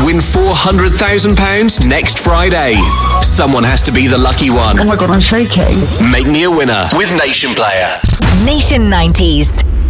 Win £400,000 next Friday. Someone has to be the lucky one. Oh my God, I'm shaking. Make me a winner with Nation Player. Nation 90s.